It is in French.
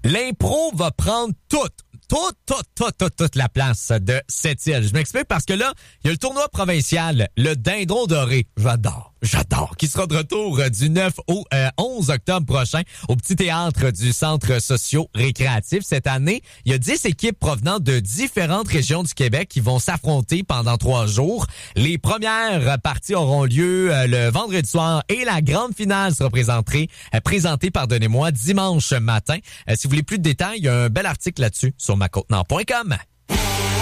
L'impro va prendre toute la place de cette île. Je m'explique parce que là, il y a le tournoi provincial, le Dindon Doré. J'adore. Qui sera de retour du 9 au 11 octobre prochain au petit théâtre du Centre socio-récréatif. Cette année, il y a 10 équipes provenant de différentes régions du Québec qui vont s'affronter pendant 3 jours. Les premières parties auront lieu le vendredi soir et la grande finale sera présentée dimanche matin. Si vous voulez plus de détails, il y a un bel article là-dessus sur macontenant.com.